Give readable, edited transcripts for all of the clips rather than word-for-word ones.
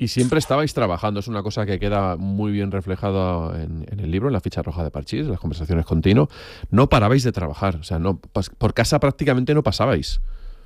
Y siempre estabais trabajando, es una cosa que queda muy bien reflejada en el libro, en la ficha roja de Parchís, las conversaciones con Tino. No parabais de trabajar, o sea, no, por casa prácticamente no pasabais.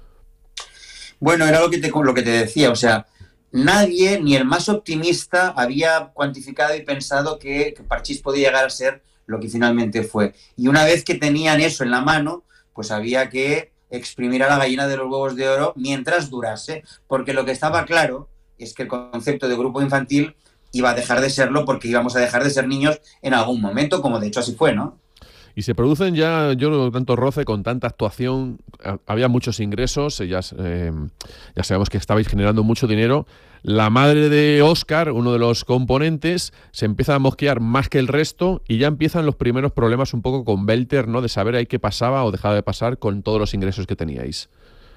Bueno, era lo que te decía, o sea, nadie, ni el más optimista, había cuantificado y pensado que Parchís podía llegar a ser lo que finalmente fue. Y una vez que tenían eso en la mano, pues había que exprimir a la gallina de los huevos de oro mientras durase, porque lo que estaba claro es que el concepto de grupo infantil iba a dejar de serlo porque íbamos a dejar de ser niños en algún momento, como de hecho así fue, ¿no? Y se producen ya, yo no tanto roce, con tanta actuación, había muchos ingresos, ya sabemos que estabais generando mucho dinero. La madre de Óscar, uno de los componentes, se empieza a mosquear más que el resto y ya empiezan los primeros problemas un poco con Belter, ¿no? De saber ahí qué pasaba o dejaba de pasar con todos los ingresos que teníais.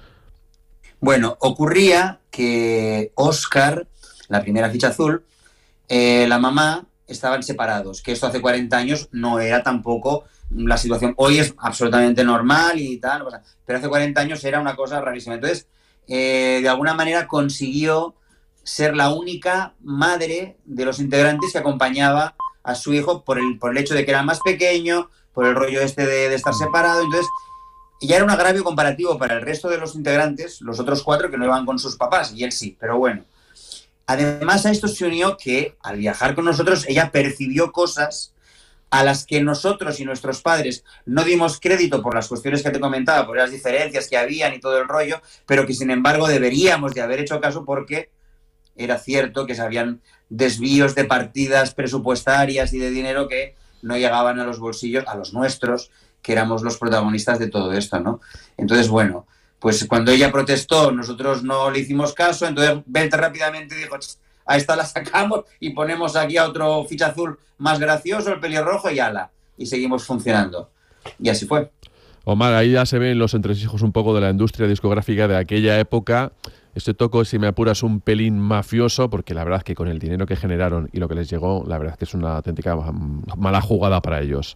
Bueno, ocurría que Óscar, la primera ficha azul, la mamá estaban separados, que esto hace 40 años no era tampoco la situación. Hoy es absolutamente normal y tal, pero hace 40 años era una cosa rarísima. Entonces, de alguna manera consiguió ser la única madre de los integrantes que acompañaba a su hijo por el hecho de que era más pequeño, por el rollo este de estar separado. Entonces, ya era un agravio comparativo para el resto de los integrantes, los otros 4 que no iban con sus papás, y él sí, pero bueno. Además, a esto se unió que al viajar con nosotros, ella percibió cosas a las que nosotros y nuestros padres no dimos crédito por las cuestiones que te comentaba, por las diferencias que habían y todo el rollo, pero que sin embargo deberíamos de haber hecho caso porque era cierto que se habían desvíos de partidas presupuestarias y de dinero que no llegaban a los bolsillos, a los nuestros, que éramos los protagonistas de todo esto, ¿no? Entonces, bueno, pues cuando ella protestó, nosotros no le hicimos caso, entonces Belter rápidamente dijo, a esta la sacamos y ponemos aquí a otro ficha azul más gracioso, el pelirrojo, y ala, y seguimos funcionando. Y así fue. Omar, ahí ya se ven los entresijos un poco de la industria discográfica de aquella época. Este toco, si me apuras, un pelín mafioso, porque la verdad es que con el dinero que generaron y lo que les llegó, la verdad es que es una auténtica mala jugada para ellos.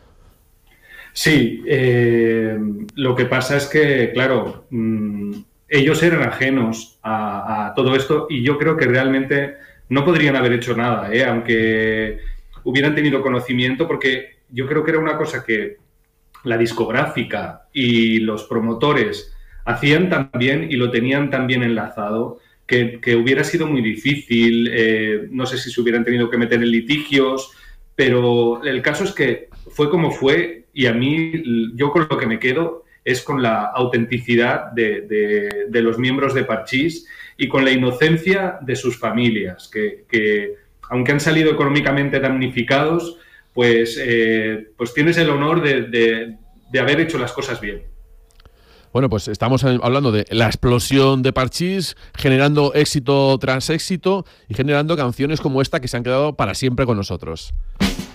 Sí, lo que pasa es que, claro, ellos eran ajenos a todo esto y yo creo que realmente no podrían haber hecho nada, aunque hubieran tenido conocimiento, porque yo creo que era una cosa que la discográfica y los promotores hacían también y lo tenían tan bien enlazado que hubiera sido muy difícil, no sé si se hubieran tenido que meter en litigios, pero el caso es que fue como fue y a mí, yo con lo que me quedo es con la autenticidad de los miembros de Parchís y con la inocencia de sus familias, que aunque han salido económicamente damnificados, pues tienes el honor de haber hecho las cosas bien. Bueno, pues estamos hablando de la explosión de Parchís, generando éxito tras éxito y generando canciones como esta que se han quedado para siempre con nosotros.